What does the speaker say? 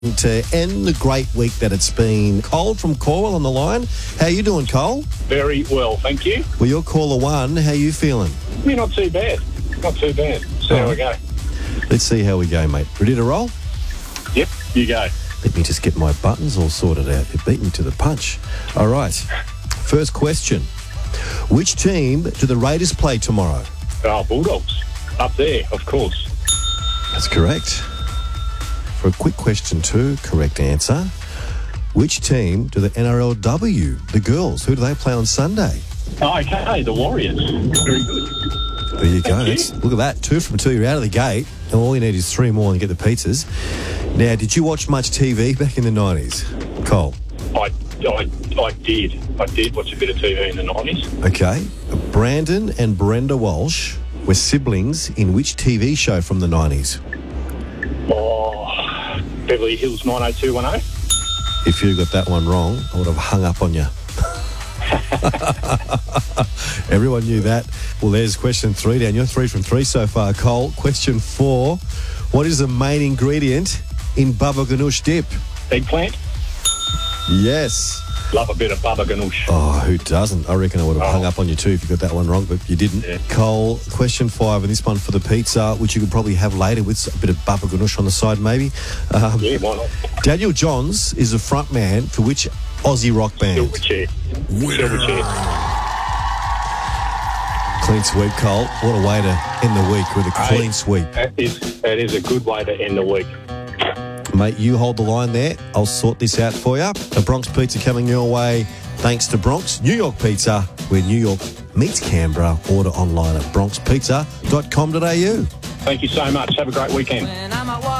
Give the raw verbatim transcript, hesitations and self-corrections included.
To end the great week that it's been. Cole from Corwell on the line. How you doing, Cole? Very well, thank you. Well, you're caller one. How you feeling? Yeah, not too bad. Not too bad. See how we go. Let's see how we go, mate. Ready to roll? Yep, you go. Let me just get my buttons all sorted out. You beat me to the punch. All right. First question. Which team do the Raiders play tomorrow? Oh, Bulldogs. Up there, of course. That's correct. For a quick question two, correct answer. Which team do the N R L W, the girls, who do they play on Sunday? Oh, okay, the Warriors. Very good. There you go. Thank you. That's, look at that. Two from two. You're out of the gate. And all you need is three more and you get the pizzas. Now, did you watch much T V back in the nineties, Cole? I, I, I did. I did watch a bit of T V in the nineties. Okay. Brandon and Brenda Walsh were siblings in which T V show from the nineties? Oh, Beverly Hills nine oh two one oh. If you got that one wrong, I would have hung up on you. Everyone knew that. Well, there's question three, Dan. You're three from three so far, Cole. Question four. What is the main ingredient in baba ganoush dip? Eggplant. Yes. Love a bit of baba ganoush. Oh, who doesn't? I reckon I would have Oh. hung up on you too if you got that one wrong, but you didn't. Yeah. Cole, question five, and this one for the pizza, which you could probably have later with a bit of baba ganoush on the side, maybe. Um, Yeah, why not? Daniel Johns is the front man for which Aussie rock band? Silverchair. Silverchair. Clean sweep, Cole. What a way to end the week with a clean Hey, sweep. That is, that is a good way to end the week. Mate, you hold the line there. I'll sort this out for you. The Bronx Pizza coming your way thanks to Bronx New York Pizza, where New York meets Canberra. Order online at bronx pizza dot com dot a u. Thank you so much. Have a great weekend.